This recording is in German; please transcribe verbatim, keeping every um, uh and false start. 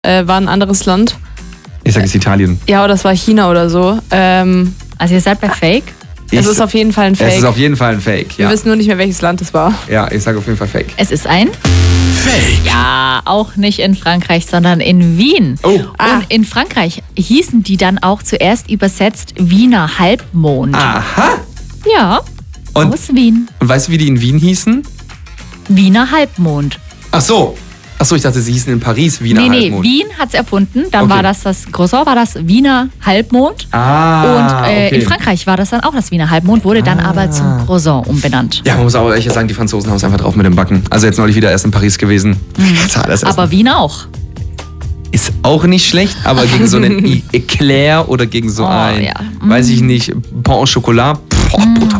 äh, war ein anderes Land. Ich sage es Italien. Ja, oder das war China oder so. Ähm, Also ihr seid bei Fake? es ist auf jeden Fall ein Fake. Es ist auf jeden Fall ein Fake, ja. Wir wissen nur nicht mehr, welches Land es war. Ja, ich sage auf jeden Fall Fake. Es ist ein? Fake. Ja, auch nicht in Frankreich, sondern in Wien. Oh. Ah. Und in Frankreich hießen die dann auch zuerst übersetzt Wiener Halbmond. Aha. Ja, Und, aus Wien. und weißt du, wie die in Wien hießen? Wiener Halbmond. Ach so. Ach so, ich dachte, sie hießen in Paris Wiener nee, nee, Halbmond. Wien hat's erfunden. Dann Okay. war das das Croissant, war das Wiener Halbmond. Ah, Und äh, okay. in Frankreich war das dann auch das Wiener Halbmond, wurde dann aber zum Croissant umbenannt. Ja, man muss aber ehrlich sagen, die Franzosen haben es einfach drauf mit dem Backen. Also jetzt neulich wieder erst in Paris gewesen. Das war alles Essen. Aber Wien auch. Ist auch nicht schlecht, aber gegen so einen I- Eclair oder gegen so Oh, ein, ja. weiß ich nicht, Pain au Chocolat, boah, brutal.